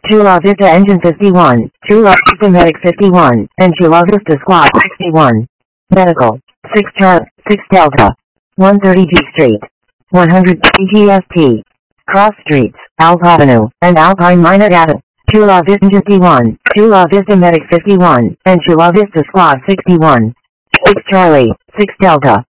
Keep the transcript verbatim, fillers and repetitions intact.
Chula Vista Engine fifty-one, Chula Vista Medic fifty-one, and Chula Vista Squad sixty-one. Medical, six Char, six Delta, one thirty G Street, one hundred G S T, Cross Streets, Alp Avenue, and Alpine Minot Avenue. Chula Vista fifty-one, Chula Vista Medic fifty-one, and Chula Vista Squad sixty-one. six Charlie, six Delta,